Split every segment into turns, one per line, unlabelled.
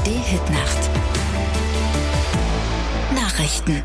ARD-Hitnacht. Nachrichten.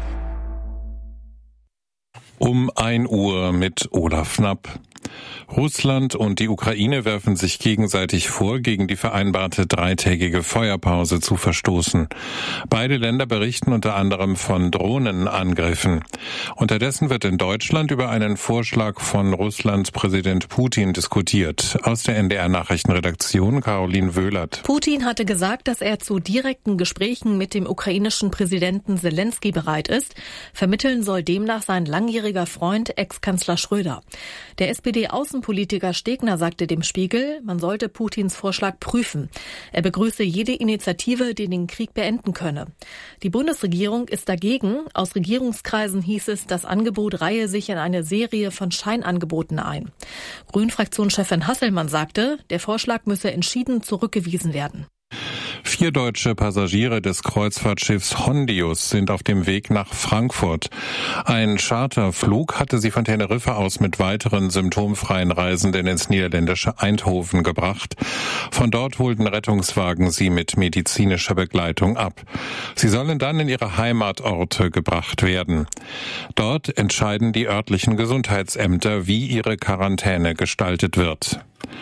Um 1 Uhr mit Olaf Knapp. Russland und die Ukraine werfen sich gegenseitig vor, gegen die vereinbarte 3-tägige Feuerpause zu verstoßen. Beide Länder berichten unter anderem von Drohnenangriffen. Unterdessen wird in Deutschland über einen Vorschlag von Russlands Präsident Putin diskutiert. Aus der NDR-Nachrichtenredaktion Caroline Wöhlert.
Putin hatte gesagt, dass er zu direkten Gesprächen mit dem ukrainischen Präsidenten Selenskyj bereit ist. Vermitteln soll demnach sein langjähriger Freund, Ex-Kanzler Schröder. Der SPD-Außenpolitiker Stegner sagte dem Spiegel, man sollte Putins Vorschlag prüfen. Er begrüße jede Initiative, die den Krieg beenden könne. Die Bundesregierung ist dagegen. Aus Regierungskreisen hieß es, das Angebot reihe sich in eine Serie von Scheinangeboten ein. Grünen-Fraktionschefin Hasselmann sagte, der Vorschlag müsse entschieden zurückgewiesen werden.
4 deutsche Passagiere des Kreuzfahrtschiffs Hondius sind auf dem Weg nach Frankfurt. Ein Charterflug hatte sie von Teneriffa aus mit weiteren symptomfreien Reisenden ins niederländische Eindhoven gebracht. Von dort holten Rettungswagen sie mit medizinischer Begleitung ab. Sie sollen dann in ihre Heimatorte gebracht werden. Dort entscheiden die örtlichen Gesundheitsämter, wie ihre Quarantäne gestaltet wird.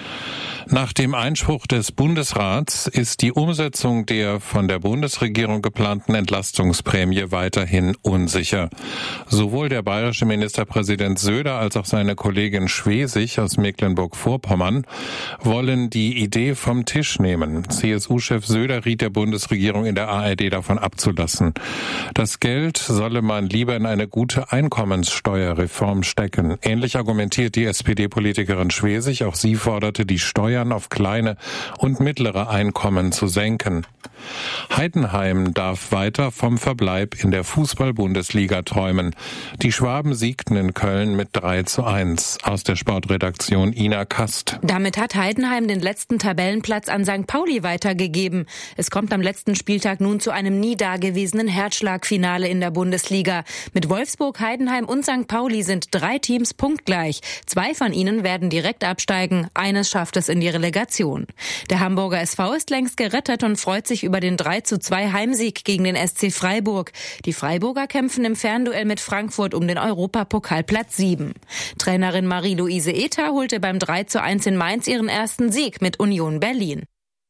Nach dem Einspruch des Bundesrats ist die Umsetzung der von der Bundesregierung geplanten Entlastungsprämie weiterhin unsicher. Sowohl der bayerische Ministerpräsident Söder als auch seine Kollegin Schwesig aus Mecklenburg-Vorpommern wollen die Idee vom Tisch nehmen. CSU-Chef Söder riet der Bundesregierung in der ARD davon abzulassen. Das Geld solle man lieber in eine gute Einkommenssteuerreform stecken. Ähnlich argumentiert die SPD-Politikerin Schwesig. Auch sie forderte, die Steuern auf kleine und mittlere Einkommen zu senken. Heidenheim darf weiter vom Verbleib in der Fußball-Bundesliga träumen. Die Schwaben siegten in Köln mit 3:1. Aus der Sportredaktion Ina Kast.
Damit hat Heidenheim den letzten Tabellenplatz an St. Pauli weitergegeben. Es kommt am letzten Spieltag nun zu einem nie dagewesenen Herzschlagfinale in der Bundesliga. Mit Wolfsburg, Heidenheim und St. Pauli sind 3 Teams punktgleich. 2 von ihnen werden direkt absteigen. Eines schafft es in die Relegation. Der Hamburger SV ist längst gerettet und freut sich über den 3:2 Heimsieg gegen den SC Freiburg. Die Freiburger kämpfen im Fernduell mit Frankfurt um den Europapokalplatz 7. Trainerin Marie-Louise Ether holte beim 3:1 in Mainz ihren ersten Sieg mit Union Berlin.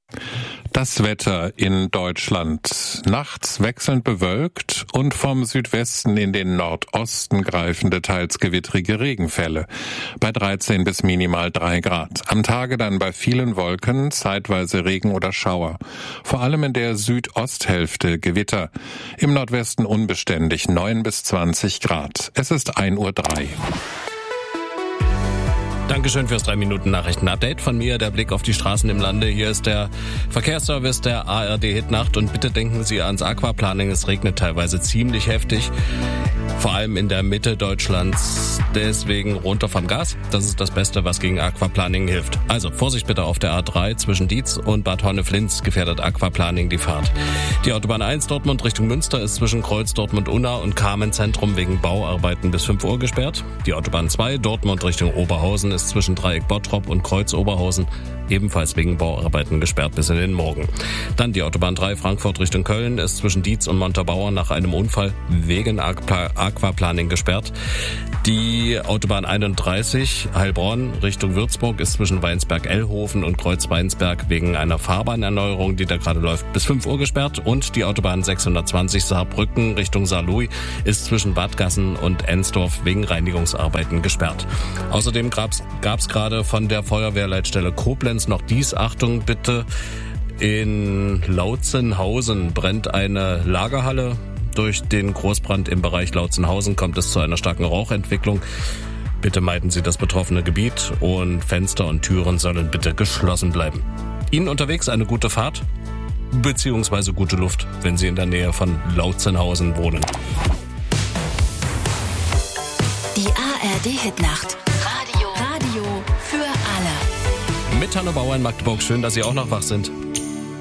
Das Wetter in Deutschland. Nachts wechselnd bewölkt und vom Südwesten in den Nordosten greifende, teils gewittrige Regenfälle. Bei 13 bis minimal 3 Grad. Am Tage dann bei vielen Wolken zeitweise Regen oder Schauer. Vor allem in der Südosthälfte Gewitter. Im Nordwesten unbeständig 9 bis 20 Grad. Es ist 1:03 Uhr.
Dankeschön fürs 3-Minuten-Nachrichten-Update von mir. Der Blick auf die Straßen im Lande. Hier ist der Verkehrsservice der ARD-Hitnacht. Und bitte denken Sie ans Aquaplaning. Es regnet teilweise ziemlich heftig. Vor allem in der Mitte Deutschlands. Deswegen runter vom Gas. Das ist das Beste, was gegen Aquaplaning hilft. Also Vorsicht bitte auf der A3 zwischen Dietz und Bad Honneflins gefährdet Aquaplaning die Fahrt. Die Autobahn 1 Dortmund Richtung Münster ist zwischen Kreuz Dortmund-Unna und Carmen-Zentrum wegen Bauarbeiten bis 5 Uhr gesperrt. Die Autobahn 2 Dortmund Richtung Oberhausen ist zwischen Dreieck Bottrop und Kreuz Oberhausen ebenfalls wegen Bauarbeiten gesperrt bis in den Morgen. Dann die Autobahn 3 Frankfurt Richtung Köln ist zwischen Dietz und Montabaur nach einem Unfall wegen Aquaplaning gesperrt. Die Autobahn 31 Heilbronn Richtung Würzburg ist zwischen Weinsberg-Ellhofen und Kreuz-Weinsberg wegen einer Fahrbahnerneuerung, die da gerade läuft, bis 5 Uhr gesperrt. Und die Autobahn 620 Saarbrücken Richtung Saarlouis ist zwischen Wadgassen und Ensdorf wegen Reinigungsarbeiten gesperrt. Außerdem gab's gerade von der Feuerwehrleitstelle Koblenz noch dies, Achtung bitte, in Lautzenhausen brennt eine Lagerhalle. Durch den Großbrand im Bereich Lautzenhausen kommt es zu einer starken Rauchentwicklung. Bitte meiden Sie das betroffene Gebiet und Fenster und Türen sollen bitte geschlossen bleiben. Ihnen unterwegs eine gute Fahrt bzw. gute Luft, wenn Sie in der Nähe von Lautzenhausen wohnen.
Die ARD-Hitnacht. Radio für alle.
Mit Hanno Bauer in Magdeburg. Schön, dass Sie auch noch wach sind.